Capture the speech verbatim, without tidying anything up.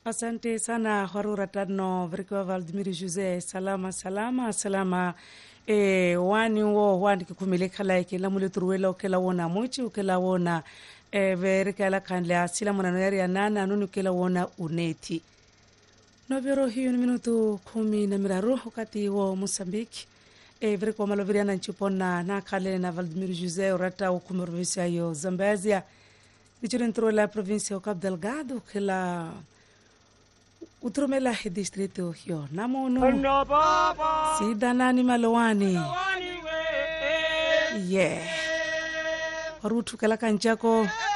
Asante sana Harura Tadno Vrikiwa Valdimir Jose salama salama salama e wani wo wani kikumileka like la mule turuwela ukela wona muchi ukela wona e verika la kanle asila mwana yari ya nana nunu ukela wona uneti novero hiyo ni minutu kumi na miraru wakati wo Mosambiki e vrikwa maloviriana nchipona na kale na Valdimir Jose urata ukumuruvisia yo Zambezia ichuri la provincia o Cabo Delgado ukela utrumela he distrito hiyo namono sida nani malowani yeah warutu kala kanchako